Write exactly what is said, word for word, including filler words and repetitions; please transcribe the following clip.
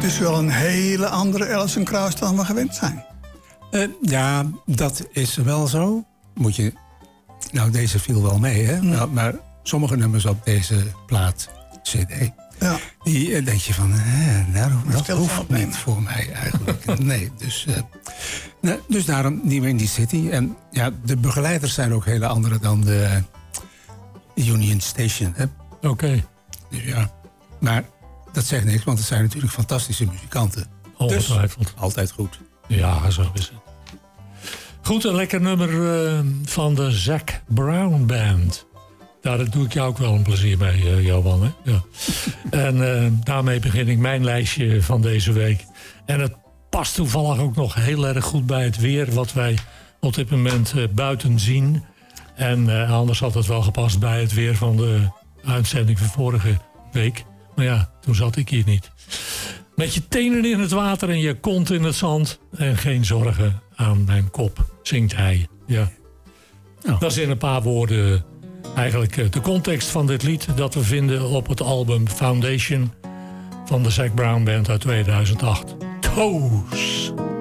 is wel een hele andere Alison Krauss dan we gewend zijn. Uh, ja, dat is wel zo. Moet je... Nou, deze viel wel mee, hè? Mm. Nou, maar sommige nummers op deze plaat, C D... Ja. Die uh, denk je van, eh, nou, dat hoeft niet voor mij eigenlijk. Nee, dus, uh, nou, dus daarom New Windy City. En ja, de begeleiders zijn ook hele andere dan de uh, Union Station. Oké. Okay. Dus ja, maar dat zegt niks, want het zijn natuurlijk fantastische muzikanten. Ongetwijfeld. Dus altijd goed. Ja, zo is het. Goed, een lekker nummer uh, van de Zac Brown Band. Daar doe ik jou ook wel een plezier mee, uh, Johan. Hè? Ja. En uh, daarmee begin ik mijn lijstje van deze week. En het past toevallig ook nog heel erg goed bij het weer... wat wij op dit moment uh, buiten zien. En uh, anders had het wel gepast bij het weer van de uitzending van vorige week. Maar ja, toen zat ik hier niet. Met je tenen in het water en je kont in het zand... en geen zorgen aan mijn kop, zingt hij. Ja. Nou. Dat is in een paar woorden... Eigenlijk de context van dit lied dat we vinden op het album Foundation van de Zac Brown Band uit tweeduizend acht. Toes!